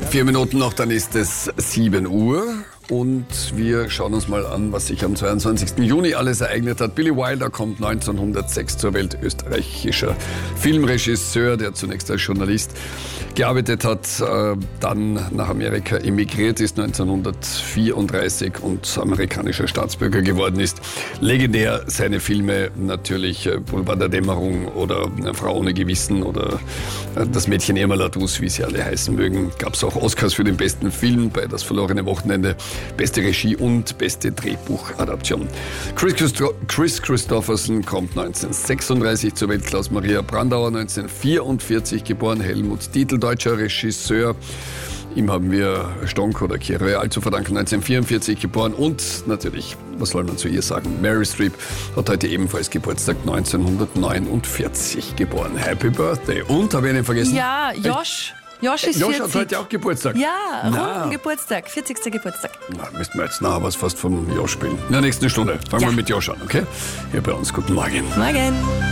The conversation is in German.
4 Minuten noch, dann ist es 7 Uhr. Und wir schauen uns mal an, was sich am 22. Juni alles ereignet hat. Billy Wilder kommt 1906 zur Welt, österreichischer Filmregisseur, der zunächst als Journalist gearbeitet hat, dann nach Amerika emigriert ist 1934 und amerikanischer Staatsbürger geworden ist. Legendär seine Filme natürlich Boulevard der Dämmerung oder Frau ohne Gewissen oder Das Mädchen Irma Ladus, wie sie alle heißen mögen. Gab es auch Oscars für den besten Film bei Das verlorene Wochenende, beste Regie und beste Drehbuchadaption. Chris Christopherson kommt 1936 zur Welt, Klaus Maria Brandauer 1944 geboren, Helmut Dietl, deutscher Regisseur. Ihm haben wir Stonk oder Kira Real zu verdanken, 1944 geboren. Und natürlich, was soll man zu ihr sagen, Meryl Streep hat heute ebenfalls Geburtstag, 1949 geboren. Happy Birthday. Und, habe ich einen vergessen? Ja, Josh. Josh ist 40. Josh hat heute auch Geburtstag. Ja, runden Geburtstag, 40. Geburtstag. Na, müssten wir jetzt nachher was fast vom Josh spielen. In der nächsten Stunde fangen wir mit Josh an, okay? Hier bei uns. Guten Morgen. Morgen.